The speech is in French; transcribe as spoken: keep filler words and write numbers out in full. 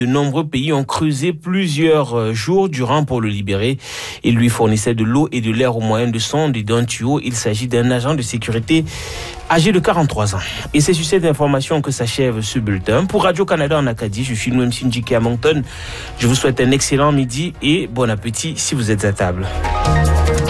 De nombreux pays ont creusé plusieurs jours durant pour le libérer. Ils lui fournissaient de l'eau et de l'air au moyen de sondes et d'un tuyau. Il s'agit d'un agent de sécurité âgé de quarante-trois ans. Et c'est sur cette information que s'achève ce bulletin. Pour Radio-Canada en Acadie, je suis Noem Sindjiki à Moncton. Je vous souhaite un excellent midi et bon appétit si vous êtes à table.